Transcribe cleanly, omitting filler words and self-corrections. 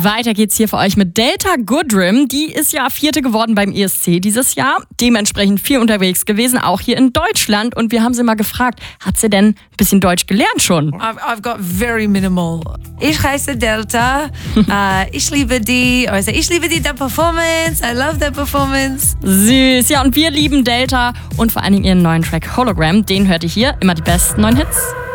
Weiter geht's hier für euch mit Delta Goodrem. Die ist ja Vierte geworden beim ESC dieses Jahr. Dementsprechend viel unterwegs gewesen, auch hier in Deutschland. Und wir haben sie mal gefragt, hat sie denn ein bisschen Deutsch gelernt schon? I've got very minimal. Ich heiße Delta. Ich liebe die der Performance. I love the performance. Süß. Ja, und wir lieben Delta und vor allen Dingen ihren neuen Track Hologram. Den hört ihr hier. Immer die besten neuen Hits.